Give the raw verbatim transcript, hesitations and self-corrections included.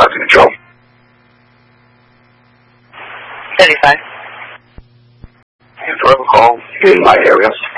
to control. seventy-five. Control call in my area.